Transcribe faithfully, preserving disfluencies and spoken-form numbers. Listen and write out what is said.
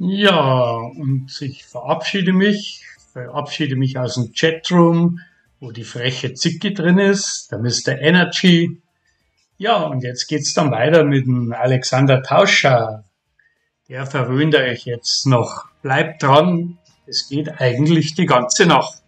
Ja, und ich verabschiede mich, verabschiede mich aus dem Chatroom, wo die freche Zicke drin ist, der Mister Energy. Ja, und jetzt geht's dann weiter mit dem Alexander Tauscher. Der verwöhnt euch jetzt noch. Bleibt dran, es geht eigentlich die ganze Nacht.